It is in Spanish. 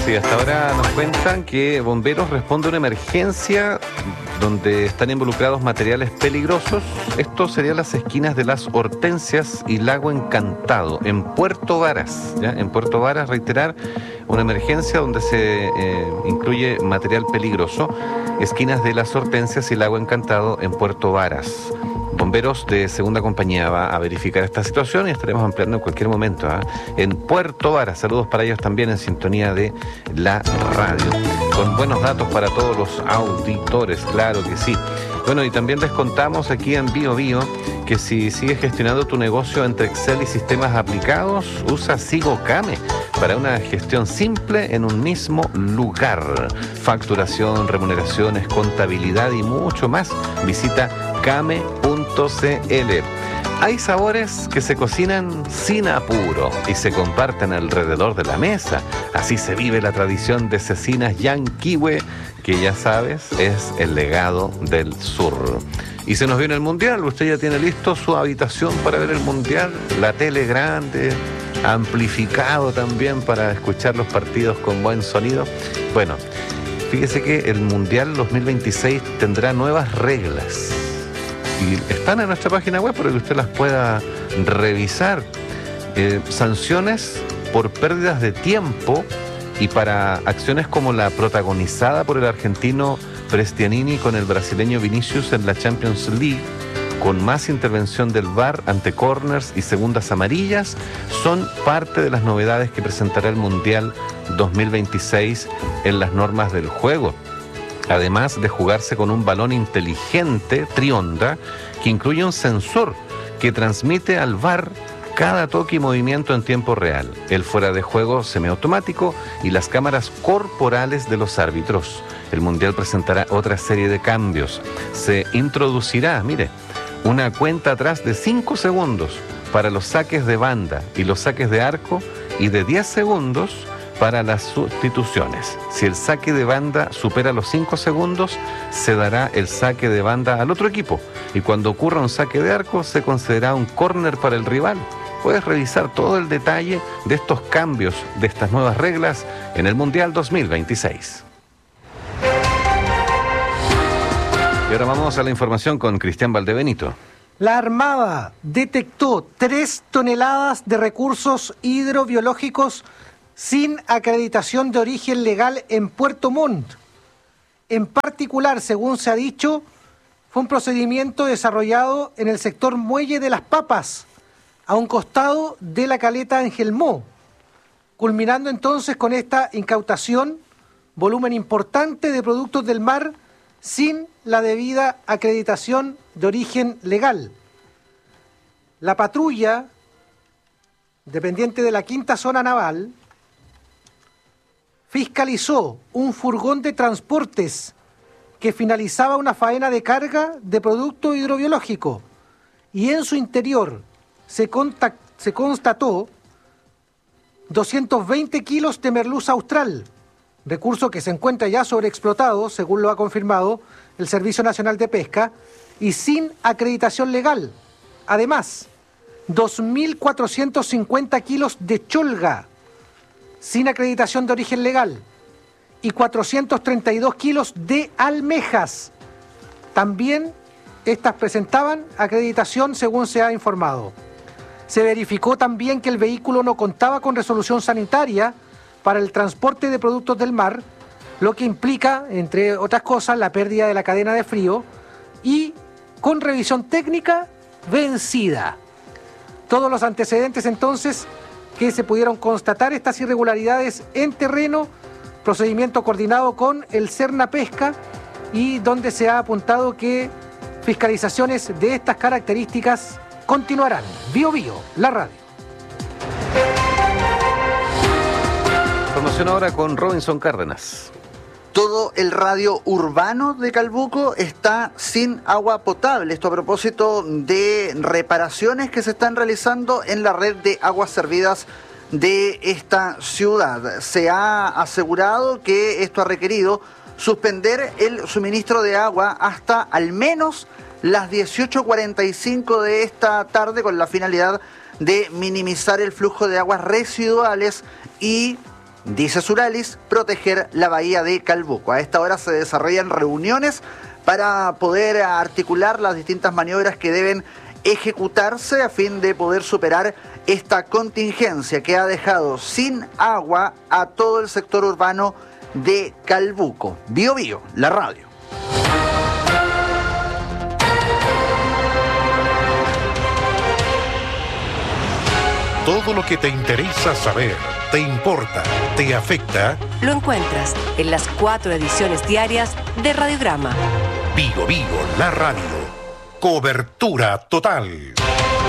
Sí, hasta ahora nos cuentan que bomberos responden a una emergencia donde están involucrados materiales peligrosos. Esto serían las esquinas de Las Hortensias y Lago Encantado, en Puerto Varas. ¿Ya? En Puerto Varas, reiterar, una emergencia donde se incluye material peligroso. Esquinas de Las Hortensias y Lago Encantado en Puerto Varas. Bomberos de segunda compañía va a verificar esta situación y estaremos ampliando en cualquier momento, en Puerto Varas. Saludos para ellos también en sintonía de la radio. Con buenos datos para todos los auditores, claro que sí. Bueno, y también les contamos aquí en Bio Bio que si sigues gestionando tu negocio entre Excel y sistemas aplicados, usa SigoCame para una gestión simple en un mismo lugar. Facturación, remuneraciones, contabilidad y mucho más. Visita came.cl. Hay sabores que se cocinan sin apuro y se comparten alrededor de la mesa. Así se vive la tradición de Cecinas Yanquihue, que ya sabes, es el legado del sur. Y se nos viene el Mundial. Usted ya tiene listo su habitación para ver el Mundial, la tele grande, amplificado también para escuchar los partidos con buen sonido. Bueno, fíjese que el Mundial 2026 tendrá nuevas reglas. Y están en nuestra página web para que usted las pueda revisar. Sanciones por pérdidas de tiempo y para acciones como la protagonizada por el argentino Prestianini con el brasileño Vinicius en la Champions League, con más intervención del VAR ante corners y segundas amarillas, son parte de las novedades que presentará el Mundial 2026 en las normas del juego. Además de jugarse con un balón inteligente, Trionda, que incluye un sensor que transmite al VAR cada toque y movimiento en tiempo real, el fuera de juego semiautomático y las cámaras corporales de los árbitros. El Mundial presentará otra serie de cambios. Se introducirá, mire, una cuenta atrás de 5 segundos para los saques de banda y los saques de arco y de 10 segundos para las sustituciones. Si el saque de banda supera los 5 segundos, se dará el saque de banda al otro equipo. Y cuando ocurra un saque de arco, se considerará un córner para el rival. Puedes revisar todo el detalle de estos cambios, de estas nuevas reglas, en el Mundial 2026. Y ahora vamos a la información con Cristian Valdebenito. La Armada detectó 3 toneladas de recursos hidrobiológicos sin acreditación de origen legal en Puerto Montt. En particular, según se ha dicho, fue un procedimiento desarrollado en el sector Muelle de las Papas, a un costado de la caleta Angelmó, culminando entonces con esta incautación, volumen importante de productos del mar sin la debida acreditación de origen legal. La patrulla, dependiente de la Quinta Zona Naval, fiscalizó un furgón de transportes que finalizaba una faena de carga de producto hidrobiológico y en su interior se constató 220 kilos de merluza austral, recurso que se encuentra ya sobreexplotado, según lo ha confirmado el Servicio Nacional de Pesca, y sin acreditación legal. Además, 2.450 kilos de cholga, sin acreditación de origen legal, y 432 kilos de almejas. También estas presentaban acreditación, según se ha informado. Se verificó también que el vehículo no contaba con resolución sanitaria para el transporte de productos del mar, lo que implica, entre otras cosas, la pérdida de la cadena de frío y con revisión técnica vencida. Todos los antecedentes entonces que se pudieron constatar estas irregularidades en terreno, procedimiento coordinado con el Serna Pesca y donde se ha apuntado que fiscalizaciones de estas características continuarán. Bio Bio, la radio. Información ahora con Robinson Cárdenas. Todo el radio urbano de Calbuco está sin agua potable. Esto a propósito de reparaciones que se están realizando en la red de aguas servidas de esta ciudad. Se ha asegurado que esto ha requerido suspender el suministro de agua hasta al menos las 18:45 de esta tarde, con la finalidad de minimizar el flujo de aguas residuales y dice Suralis, proteger la bahía de Calbuco. A esta hora se desarrollan reuniones para poder articular las distintas maniobras que deben ejecutarse a fin de poder superar esta contingencia que ha dejado sin agua a todo el sector urbano de Calbuco. Bio Bio, la radio. Todo lo que te interesa saber, te importa, te afecta, lo encuentras en las 4 ediciones diarias de Radiograma. Bio Bio, la radio. Cobertura total.